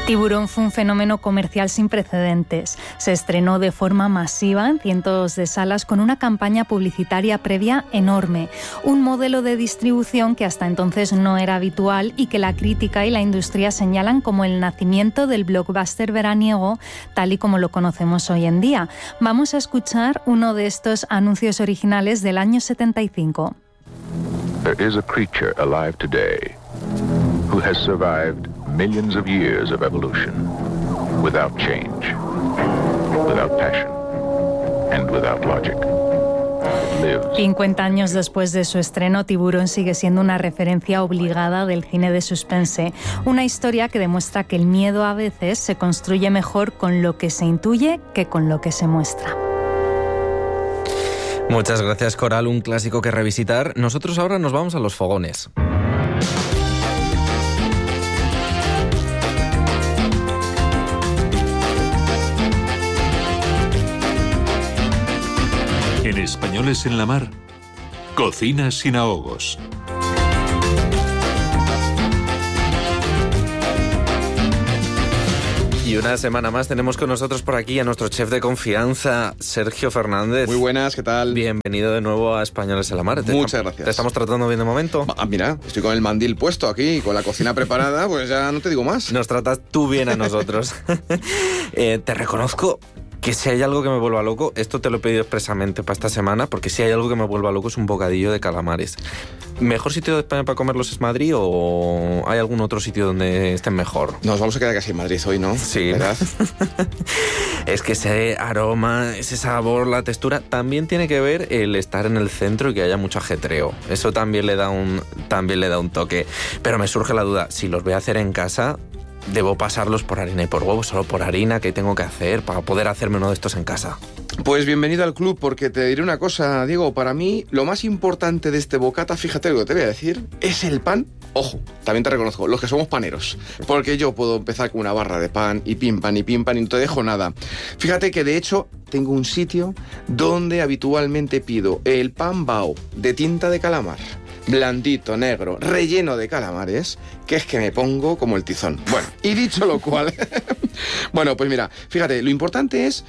Tiburón fue un fenómeno comercial sin precedentes. Se estrenó de forma masiva en cientos de salas con una campaña publicitaria previa enorme. Un modelo de distribución que hasta entonces no era habitual y que la crítica y la industria señalan como el nacimiento del blockbuster veraniego tal y como lo conocemos hoy en día. Vamos a escuchar uno de estos anuncios originales del año 75. There is a creature alive today who has survived millions of years of evolution without change, without passion, and without logic. 50 años después de su estreno, Tiburón sigue siendo una referencia obligada del cine de suspense. Una historia que demuestra que el miedo a veces se construye mejor con lo que se intuye que con lo que se muestra. Muchas gracias, Coral, un clásico que revisitar. Nosotros ahora nos vamos a los fogones. En Españoles en la Mar, cocina sin ahogos. Y una semana más tenemos con nosotros por aquí a nuestro chef de confianza, Sergio Fernández. Muy buenas, ¿qué tal? Bienvenido de nuevo a Españoles en la Mar. Muchas gracias. ¿Te estamos tratando bien de momento? Mira, estoy con el mandil puesto aquí, con la cocina preparada, pues ya no te digo más. Nos tratas tú bien a nosotros. Te reconozco que si hay algo que me vuelva loco, esto te lo he pedido expresamente para esta semana, porque si hay algo que me vuelva loco es un bocadillo de calamares. ¿Mejor sitio de España para comerlos es Madrid o hay algún otro sitio donde estén mejor? Nos vamos a quedar casi en Madrid hoy, ¿no? Sí. ¿Verdad? Es que ese aroma, ese sabor, la textura, también tiene que ver el estar en el centro y que haya mucho ajetreo. Eso también le da un toque. Pero me surge la duda, si los voy a hacer en casa, ¿debo pasarlos por harina y por huevo, solo por harina? ¿Qué tengo que hacer para poder hacerme uno de estos en casa? Pues bienvenido al club, porque te diré una cosa, Diego. Para mí, lo más importante de este bocata, fíjate lo que te voy a decir, es el pan. Ojo, también te reconozco, los que somos paneros, porque yo puedo empezar con una barra de pan y pim, pan y no te dejo nada. Fíjate que de hecho tengo un sitio donde habitualmente pido el pan bao de tinta de calamar, blandito, negro, relleno de calamares, que es que me pongo como el tizón. Bueno, y dicho lo cual, bueno, pues mira, fíjate, lo importante es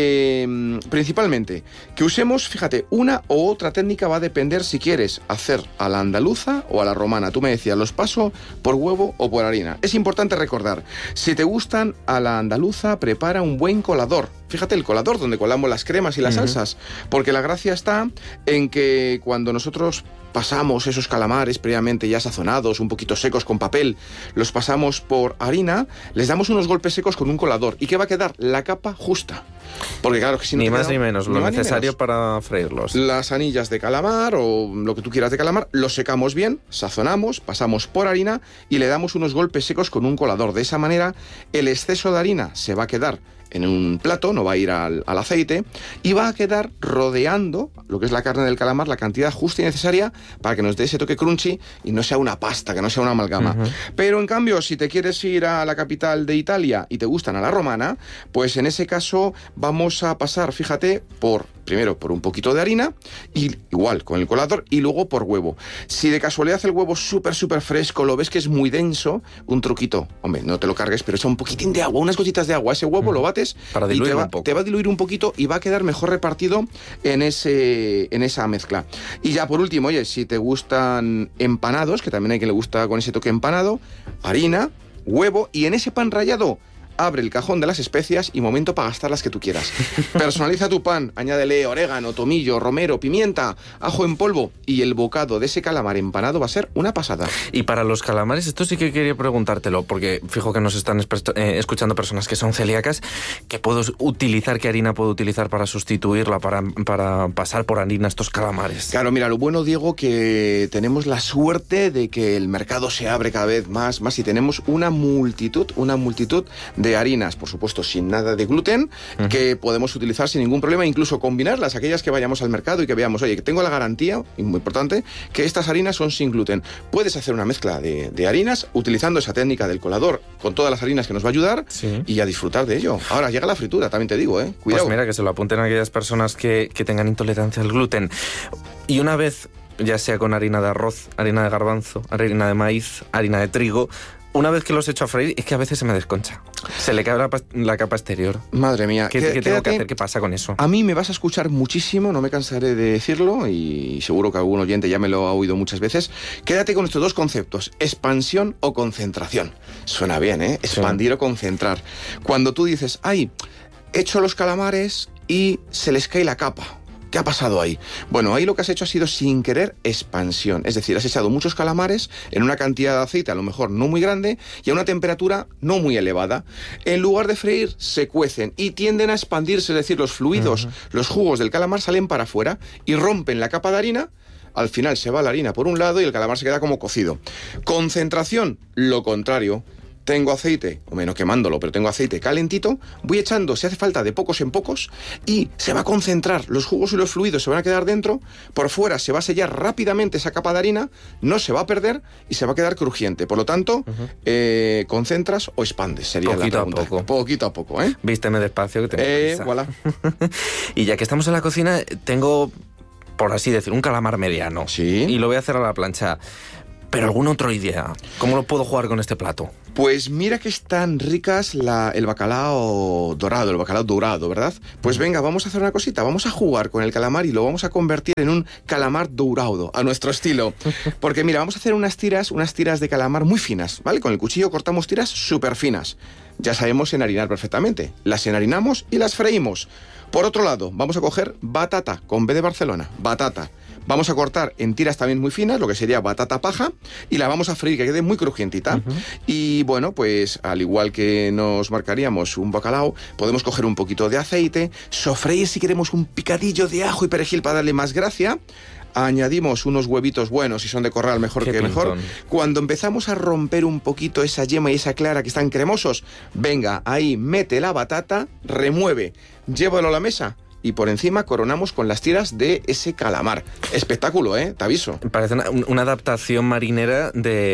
que, principalmente, que usemos, fíjate, una u otra técnica va a depender si quieres hacer a la andaluza o a la romana. Tú me decías, ¿los paso por huevo o por harina? Es importante recordar, si te gustan a la andaluza, prepara un buen colador. Fíjate, el colador donde colamos las cremas y las salsas, porque la gracia está en que cuando nosotros pasamos esos calamares previamente ya sazonados, un poquito secos con papel, los pasamos por harina, les damos unos golpes secos con un colador. ¿Y qué va a quedar? La capa justa. Porque claro que si no ni más ni menos, lo necesario para freírlos. Las anillas de calamar o lo que tú quieras de calamar, los secamos bien, sazonamos, pasamos por harina y le damos unos golpes secos con un colador. De esa manera, el exceso de harina se va a quedar en un plato, no va a ir al aceite, y va a quedar rodeando lo que es la carne del calamar, la cantidad justa y necesaria para que nos dé ese toque crunchy y no sea una pasta, que no sea una amalgama. Pero en cambio, si te quieres ir a la capital de Italia y te gustan a la romana, pues en ese caso vamos a pasar, fíjate, primero por un poquito de harina, y igual con el colador, y luego por huevo. Si de casualidad el huevo súper fresco, lo ves que es muy denso, un truquito, hombre, no te lo cargues, pero echa un poquitín de agua, unas gotitas de agua, ese huevo lo bates para diluir y un poco. Te va a diluir un poquito y va a quedar mejor repartido en esa mezcla. Y ya por último, oye, si te gustan empanados, que también hay quien le gusta con ese toque empanado, harina, huevo, y en ese pan rallado abre el cajón de las especias y momento para gastar las que tú quieras. Personaliza tu pan, añádele orégano, tomillo, romero, pimienta, ajo en polvo, y el bocado de ese calamar empanado va a ser una pasada. Y para los calamares, esto sí que quería preguntártelo, porque fijo que nos están escuchando personas que son celíacas. ¿Qué puedo utilizar, qué harina puedo utilizar para sustituirla, para pasar por harina estos calamares? Claro, mira, lo bueno, Diego, que tenemos la suerte de que el mercado se abre cada vez más y tenemos una multitud de harinas, por supuesto sin nada de gluten, que podemos utilizar sin ningún problema, incluso combinarlas, aquellas que vayamos al mercado y que veamos, oye, que tengo la garantía, y muy importante, que estas harinas son sin gluten. Puedes hacer una mezcla de harinas utilizando esa técnica del colador con todas las harinas que nos va a ayudar, y a disfrutar de ello. Ahora llega la fritura, también te digo, cuidado. Pues mira, que se lo apunten a aquellas personas que tengan intolerancia al gluten. Y una vez, ya sea con harina de arroz, harina de garbanzo, harina de maíz, harina de trigo, una vez que los echo a freír, es que a veces se me desconcha. Se le cae la capa exterior. Madre mía. ¿Qué tengo que hacer? ¿Qué pasa con eso? A mí me vas a escuchar muchísimo, no me cansaré de decirlo, y seguro que algún oyente ya me lo ha oído muchas veces. Quédate con estos dos conceptos, expansión o concentración. Suena bien, ¿eh? Expandir o concentrar. Cuando tú dices, ay, echo los calamares y se les cae la capa. ¿Qué ha pasado ahí? Bueno, ahí lo que has hecho ha sido sin querer expansión. Es decir, has echado muchos calamares en una cantidad de aceite a lo mejor no muy grande y a una temperatura no muy elevada. En lugar de freír, se cuecen y tienden a expandirse, es decir, los fluidos, los jugos del calamar salen para afuera y rompen la capa de harina. Al final se va la harina por un lado y el calamar se queda como cocido. Concentración, lo contrario. Tengo aceite, o menos quemándolo, pero tengo aceite calentito, voy echando, si hace falta, de pocos en pocos, y se va a concentrar, los jugos y los fluidos se van a quedar dentro, por fuera se va a sellar rápidamente esa capa de harina, no se va a perder y se va a quedar crujiente. Por lo tanto, concentras o expandes, sería poquito la pregunta. A poco. Poquito a poco, ¿eh? Vísteme despacio que tengo prisa. Voilà. Y ya que estamos en la cocina, tengo, por así decir, un calamar mediano. Sí. Y lo voy a hacer a la plancha. Pero ¿alguna otra idea? ¿Cómo lo puedo jugar con este plato? Pues mira que están ricas el bacalao dorado, ¿verdad? Pues venga, vamos a hacer una cosita, vamos a jugar con el calamar y lo vamos a convertir en un calamar dorado, a nuestro estilo. Porque mira, vamos a hacer unas tiras de calamar muy finas, ¿vale? Con el cuchillo cortamos tiras súper finas. Ya sabemos enharinar perfectamente. Las enharinamos y las freímos. Por otro lado, vamos a coger batata, con B de Barcelona, batata. Vamos a cortar en tiras también muy finas, lo que sería batata paja, y la vamos a freír, que quede muy crujientita. Y bueno, pues al igual que nos marcaríamos un bacalao, podemos coger un poquito de aceite, sofreír si queremos un picadillo de ajo y perejil para darle más gracia. Añadimos unos huevitos buenos, si son de corral mejor que mejor. Cuando empezamos a romper un poquito esa yema y esa clara que están cremosos, venga, ahí mete la batata, remueve, llévalo a la mesa y por encima coronamos con las tiras de ese calamar. Espectáculo, ¿eh? Te aviso. Parece una adaptación marinera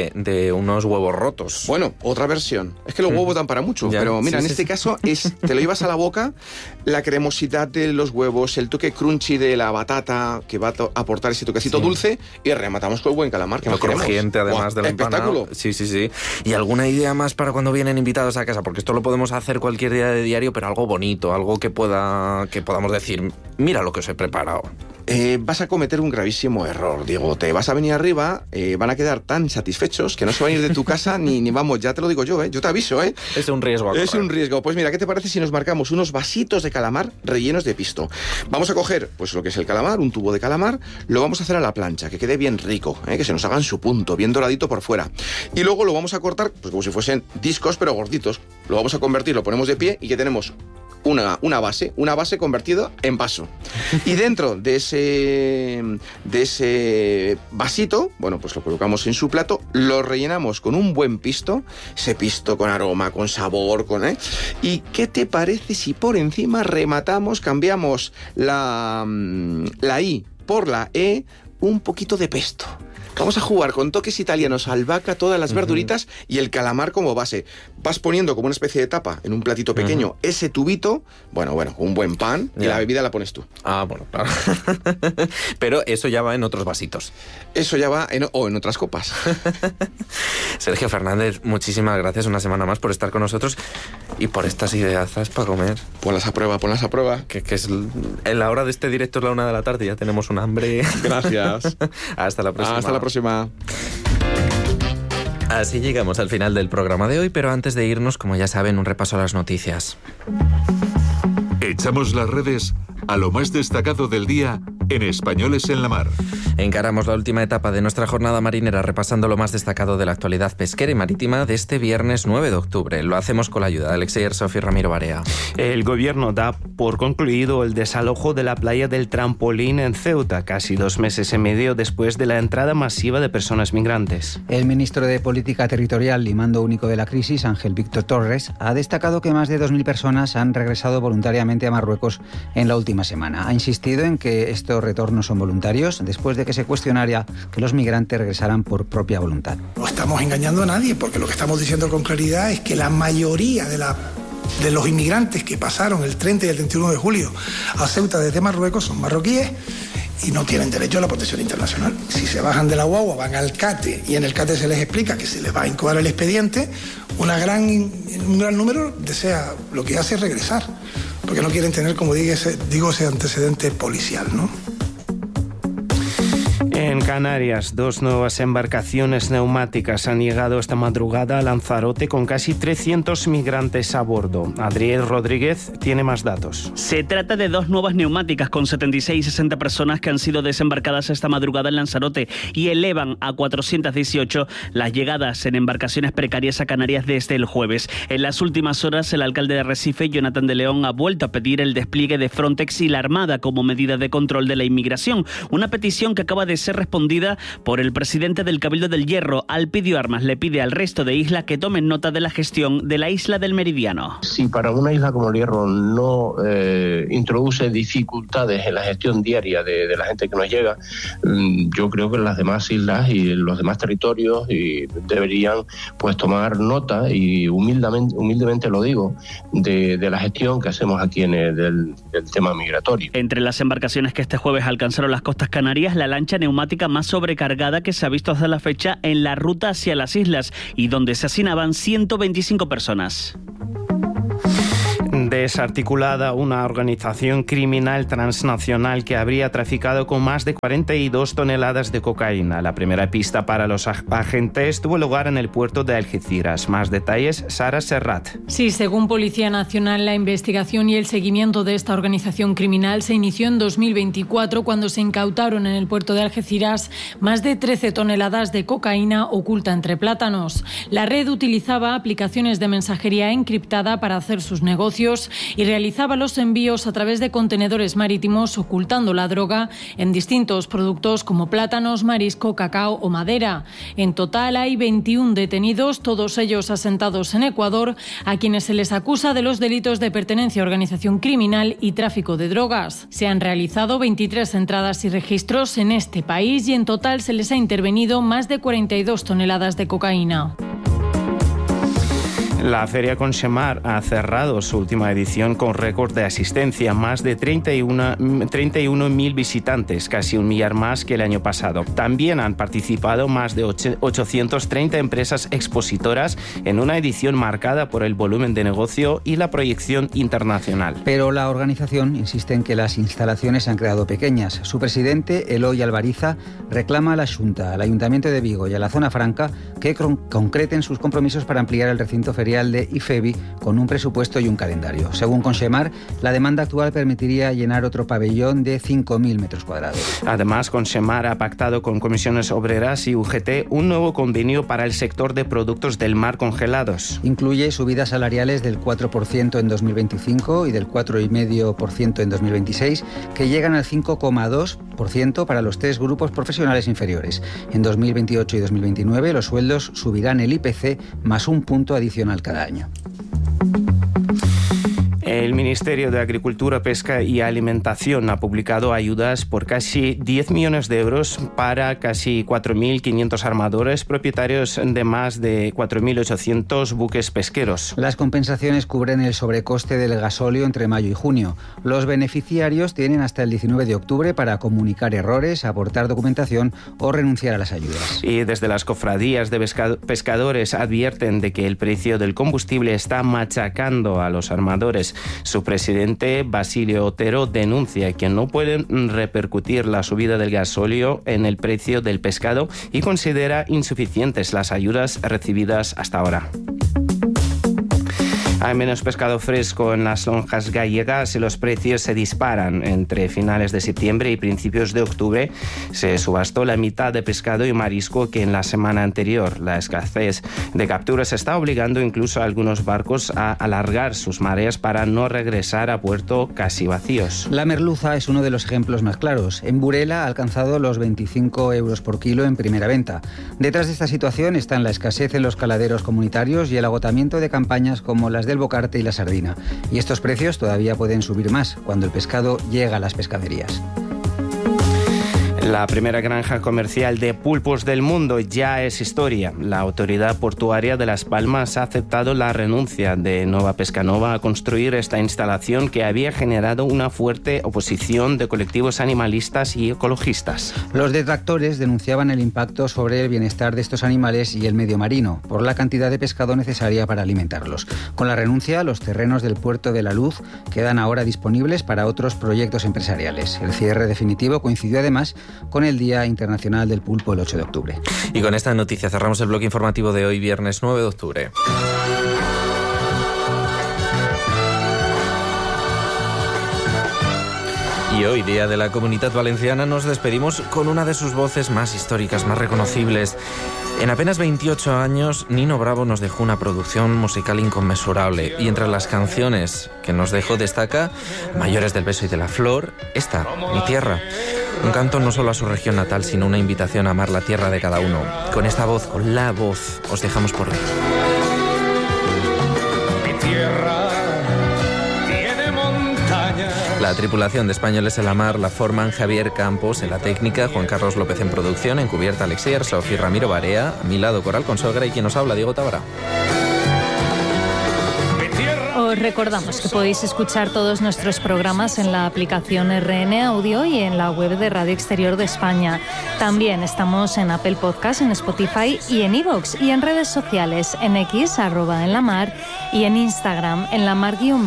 de unos huevos rotos. Bueno, otra versión. Es que los huevos dan para mucho, pero mira, en este caso te lo llevas a la boca, la cremosidad de los huevos, el toque crunchy de la batata, que va a aportar ese toquecito dulce, y rematamos con el buen calamar, que lo no queremos. Crujiente, además del empanado. Espectáculo. Sí. ¿Y alguna idea más para cuando vienen invitados a casa? Porque esto lo podemos hacer cualquier día de diario, pero algo bonito, algo que podamos decir, mira lo que os he preparado. Vas a cometer un gravísimo error, Diego. Te vas a venir arriba, van a quedar tan satisfechos que no se van a ir de tu casa ni vamos, ya te lo digo yo, yo te aviso, Es un riesgo. Es un riesgo. Pues mira, ¿qué te parece si nos marcamos unos vasitos de calamar rellenos de pisto? Vamos a coger, pues lo que es el calamar, un tubo de calamar, lo vamos a hacer a la plancha, que quede bien rico, que se nos haga en su punto, bien doradito por fuera. Y luego lo vamos a cortar, pues como si fuesen discos, pero gorditos. Lo vamos a convertir, lo ponemos de pie y que tenemos una base convertida en vaso. Y dentro de ese vasito, bueno, pues lo colocamos en su plato, lo rellenamos con un buen pisto, ese pisto con aroma, con sabor, ¿Y qué te parece si por encima rematamos, cambiamos la I por la E, un poquito de pesto? Vamos a jugar con toques italianos, albahaca, todas las verduritas y el calamar como base. Vas poniendo como una especie de tapa en un platito pequeño ese tubito, bueno, un buen pan, y la bebida la pones tú. Ah, bueno, claro. Pero eso ya va en otros vasitos. Eso ya va en otras copas. Sergio Fernández, muchísimas gracias una semana más por estar con nosotros y por estas ideazas para comer. Ponlas a prueba. Que es en la hora de este directo, es la 1 de la tarde, ya tenemos un hambre. Gracias. Hasta la próxima. Hasta la próxima. Así llegamos al final del programa de hoy, pero antes de irnos, como ya saben, un repaso a las noticias. Echamos las redes a lo más destacado del día en Españoles en la Mar. Encaramos la última etapa de nuestra jornada marinera repasando lo más destacado de la actualidad pesquera y marítima de este viernes 9 de octubre. Lo hacemos con la ayuda de Alexei Arsov y Ramiro Barea. El gobierno da por concluido el desalojo de la playa del Trampolín en Ceuta, casi 2 meses y medio después de la entrada masiva de personas migrantes. El ministro de Política Territorial y Mando Único de la Crisis, Ángel Víctor Torres, ha destacado que más de 2.000 personas han regresado voluntariamente a Marruecos en la última semana. Ha insistido en que estos retornos son voluntarios después de que se cuestionara que los migrantes regresaran por propia voluntad. No estamos engañando a nadie, porque lo que estamos diciendo con claridad es que la mayoría de las de los inmigrantes que pasaron el 30 y el 31 de julio a Ceuta desde Marruecos son marroquíes y no tienen derecho a la protección internacional. Si se bajan de la guagua, van al CATE y en el CATE se les explica que se les va a incoar el expediente, un gran número desea, lo que hace es regresar, porque no quieren tener, como digo, ese antecedente policial, ¿no? En Canarias, 2 nuevas embarcaciones neumáticas han llegado esta madrugada a Lanzarote con casi 300 migrantes a bordo. Adriel Rodríguez tiene más datos. Se trata de 2 nuevas neumáticas con 76 y 60 personas que han sido desembarcadas esta madrugada en Lanzarote y elevan a 418 las llegadas en embarcaciones precarias a Canarias desde el jueves. En las últimas horas, el alcalde de Arrecife, Jonathan de León, ha vuelto a pedir el despliegue de Frontex y la Armada como medida de control de la inmigración. Una petición que acaba de ser respondida por el presidente del Cabildo del Hierro. Alpidio Armas le pide al resto de islas que tomen nota de la gestión de la isla del Meridiano. Si para una isla como el Hierro no introduce dificultades en la gestión diaria de la gente que nos llega, yo creo que las demás islas y los demás territorios deberían pues tomar nota, y humildemente lo digo, de la gestión que hacemos aquí en del tema migratorio. Entre las embarcaciones que este jueves alcanzaron las costas canarias, la lancha neumática más sobrecargada que se ha visto hasta la fecha en la ruta hacia las islas y donde se hacinaban 125 personas. Desarticulada una organización criminal transnacional que habría traficado con más de 42 toneladas de cocaína. La primera pista para los agentes tuvo lugar en el puerto de Algeciras. Más detalles, Sara Serrat. Sí, según Policía Nacional, la investigación y el seguimiento de esta organización criminal se inició en 2024 cuando se incautaron en el puerto de Algeciras más de 13 toneladas de cocaína oculta entre plátanos. La red utilizaba aplicaciones de mensajería encriptada para hacer sus negocios y realizaba los envíos a través de contenedores marítimos ocultando la droga en distintos productos como plátanos, marisco, cacao o madera. En total hay 21 detenidos, todos ellos asentados en Ecuador, a quienes se les acusa de los delitos de pertenencia a organización criminal y tráfico de drogas. Se han realizado 23 entradas y registros en este país y en total se les ha intervenido más de 42 toneladas de cocaína. La Feria Conxemar ha cerrado su última edición con récord de asistencia, más de 31.000 visitantes, casi 1 millar más que el año pasado. También han participado más de 830 empresas expositoras en una edición marcada por el volumen de negocio y la proyección internacional. Pero la organización insiste en que las instalaciones se han quedado pequeñas. Su presidente, Eloy Alvariza, reclama a la Xunta, al Ayuntamiento de Vigo y a la Zona Franca que concreten sus compromisos para ampliar el recinto ferial de IFEBI con un presupuesto y un calendario. Según Conxemar, la demanda actual permitiría llenar otro pabellón de 5.000 metros cuadrados. Además, Conxemar ha pactado con Comisiones Obreras y UGT un nuevo convenio para el sector de productos del mar congelados. Incluye subidas salariales del 4% en 2025 y del 4,5% en 2026, que llegan al 5,2% para los 3 grupos profesionales inferiores. En 2028 y 2029 los sueldos subirán el IPC más un punto adicional cada año. El Ministerio de Agricultura, Pesca y Alimentación ha publicado ayudas por casi 10 millones de euros para casi 4.500 armadores propietarios de más de 4.800 buques pesqueros. Las compensaciones cubren el sobrecoste del gasóleo entre mayo y junio. Los beneficiarios tienen hasta el 19 de octubre para comunicar errores, aportar documentación o renunciar a las ayudas. Y desde las cofradías de pescadores advierten de que el precio del combustible está machacando a los armadores. Su presidente, Basilio Otero, denuncia que no pueden repercutir la subida del gasóleo en el precio del pescado y considera insuficientes las ayudas recibidas hasta ahora. Hay menos pescado fresco en las lonjas gallegas y los precios se disparan. Entre finales de septiembre y principios de octubre se subastó la mitad de pescado y marisco que en la semana anterior. La escasez de capturas está obligando incluso a algunos barcos a alargar sus mareas para no regresar a puerto casi vacíos. La merluza es uno de los ejemplos más claros. En Burela ha alcanzado los 25 euros por kilo en primera venta. Detrás de esta situación están la escasez en los caladeros comunitarios y el agotamiento de campañas como las del bocarte y la sardina. Y estos precios todavía pueden subir más cuando el pescado llega a las pescaderías. La primera granja comercial de pulpos del mundo ya es historia. La autoridad portuaria de Las Palmas ha aceptado la renuncia de Nova Pescanova a construir esta instalación que había generado una fuerte oposición de colectivos animalistas y ecologistas. Los detractores denunciaban el impacto sobre el bienestar de estos animales y el medio marino, por la cantidad de pescado necesaria para alimentarlos. Con la renuncia, los terrenos del Puerto de la Luz quedan ahora disponibles para otros proyectos empresariales. El cierre definitivo coincidió además con el Día Internacional del Pulpo el 8 de octubre. Y con esta noticia cerramos el bloque informativo de hoy, viernes 9 de octubre. Y hoy, Día de la Comunitat Valenciana, nos despedimos con una de sus voces más históricas, más reconocibles. En apenas 28 años, Nino Bravo nos dejó una producción musical inconmensurable. Y entre las canciones que nos dejó destaca Mayores del Beso y de la Flor, esta, Mi Tierra. Un canto no solo a su región natal, sino una invitación a amar la tierra de cada uno. Con esta voz, con la voz, os dejamos por hoy. Mi tierra tiene montañas. La tripulación de Españoles en la Mar la forman Javier Campos en la técnica, Juan Carlos López en producción, en cubierta Alexier, Sofía Ramiro Barea, a mi lado Coral Consogra y quien nos habla, Diego Tábara. Os recordamos que podéis escuchar todos nuestros programas en la aplicación RN Audio y en la web de Radio Exterior de España. También estamos en Apple Podcast, en Spotify y en iVoox, y en redes sociales, en X, @enlamar, y en Instagram, en lamar_REN.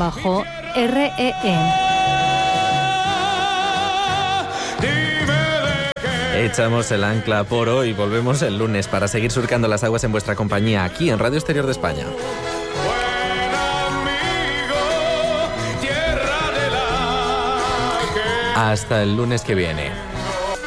Echamos el ancla por hoy. Volvemos el lunes para seguir surcando las aguas en vuestra compañía aquí en Radio Exterior de España. Hasta el lunes que viene.